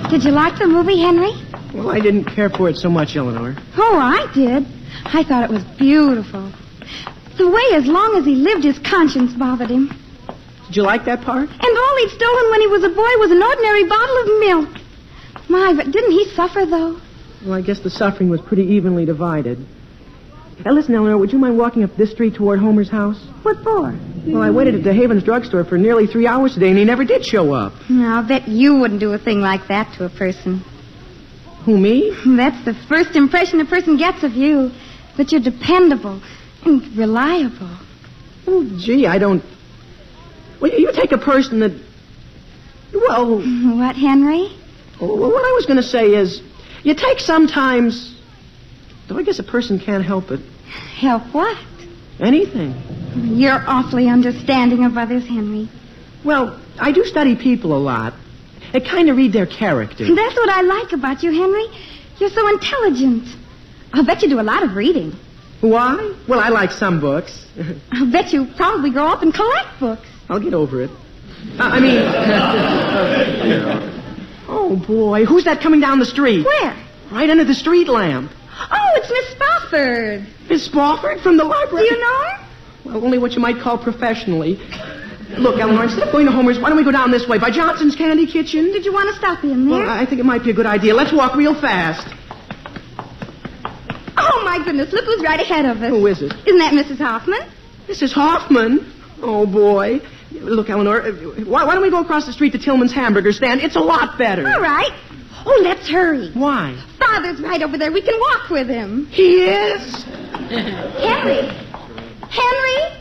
Did you like the movie, Henry? Well, I didn't care for it so much, Eleanor. Oh, I did. I thought it was beautiful. The way as long as he lived, his conscience bothered him. Did you like that part? And all he'd stolen when he was a boy was an ordinary bottle of milk. My, but didn't he suffer, though? Well, I guess the suffering was pretty evenly divided. Now, listen, Eleanor, would you mind walking up this street toward Homer's house? What for? Well, I waited at the Havens drugstore for nearly 3 hours today, and he never did show up. Now, I'll bet you wouldn't do a thing like that to a person. Who, me? That's the first impression a person gets of you. That you're dependable and reliable. Oh, gee, I don't... Well, you take a person that... Well... What, Henry? Well, what I was going to say is... You take sometimes... Though I guess a person can't help it. Help what? Anything. You're awfully understanding of others, Henry. Well, I do study people a lot. I kind of read their character. That's what I like about you, Henry. You're so intelligent. I'll bet you do a lot of reading. Why? Well, I like some books. I'll bet you probably grow up and collect books. I'll get over it. Oh, boy. Who's that coming down the street? Where? Right under the street lamp. Oh, it's Miss Spofford. Miss Spofford from the library? Do you know her? Well, only what you might call professionally. Look, Eleanor, instead of going to Homer's, why don't we go down this way, by Johnson's Candy Kitchen? Did you want to stop in there? Well, I think it might be a good idea. Let's walk real fast. Oh, my goodness, look who's right ahead of us. Who is it? Isn't that Mrs. Hoffman? Mrs. Hoffman? Oh, boy. Look, Eleanor, why don't we go across the street to Tillman's hamburger stand? It's a lot better. All right. Oh, let's hurry. Why? Father's right over there. We can walk with him. He is? Henry! Henry!